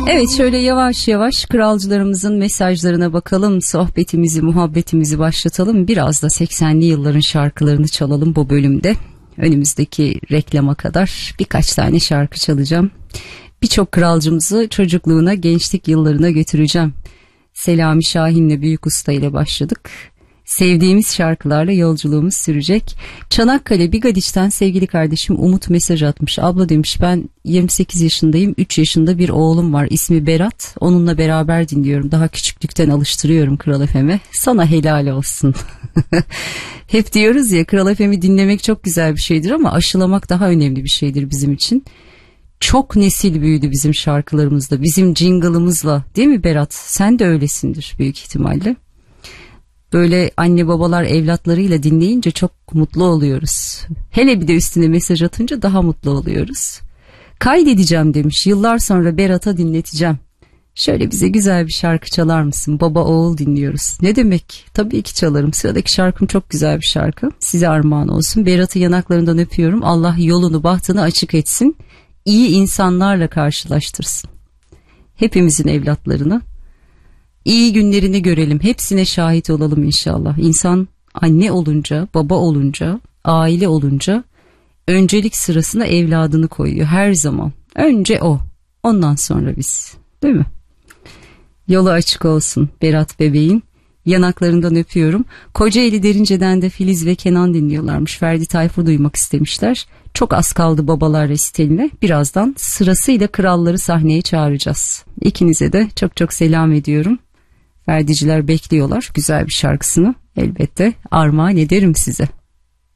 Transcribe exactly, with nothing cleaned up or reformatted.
Evet, şöyle yavaş yavaş kralcılarımızın mesajlarına bakalım, sohbetimizi, muhabbetimizi başlatalım. Biraz da seksenli yılların şarkılarını çalalım bu bölümde. Önümüzdeki reklama kadar birkaç tane şarkı çalacağım. Birçok kralcımızı çocukluğuna, gençlik yıllarına götüreceğim. Selami Şahin'le Büyük Usta ile başladık. Sevdiğimiz şarkılarla yolculuğumuz sürecek. Çanakkale Bigadiç'ten sevgili kardeşim Umut mesaj atmış. Abla demiş, ben yirmi sekiz yaşındayım. üç yaşında bir oğlum var. İsmi Berat. Onunla beraber dinliyorum. Daha küçüklükten alıştırıyorum Kral F M'e. Sana helal olsun. Hep diyoruz ya, Kral F M'i dinlemek çok güzel bir şeydir ama aşılamak daha önemli bir şeydir bizim için. Çok nesil büyüdü bizim şarkılarımızla, bizim jingle'ımızla, değil mi Berat? Sen de öylesindir büyük ihtimalle. Böyle anne babalar evlatlarıyla dinleyince çok mutlu oluyoruz. Hele bir de üstüne mesaj atınca daha mutlu oluyoruz. Kaydedeceğim demiş, yıllar sonra Berat'a dinleteceğim. Şöyle bize güzel bir şarkı çalar mısın? Baba oğul dinliyoruz. Ne demek? Tabii ki çalarım. Sıradaki şarkım çok güzel bir şarkı. Size armağan olsun. Berat'ı yanaklarından öpüyorum. Allah yolunu bahtını açık etsin. İyi insanlarla karşılaştırsın. Hepimizin evlatlarını. İyi günlerini görelim. Hepsine şahit olalım inşallah. İnsan anne olunca, baba olunca, aile olunca öncelik sırasına evladını koyuyor her zaman. Önce o. Ondan sonra biz. Değil mi? Yolu açık olsun Berat bebeğin. Yanaklarından öpüyorum. Kocaeli Derince'den de Filiz ve Kenan dinliyorlarmış. Ferdi Tayfur duymak istemişler. Çok az kaldı babalar resitaline. Birazdan sırasıyla kralları sahneye çağıracağız. İkinize de çok çok selam ediyorum. Ferdiciler bekliyorlar güzel bir şarkısını. Elbette armağan ederim size.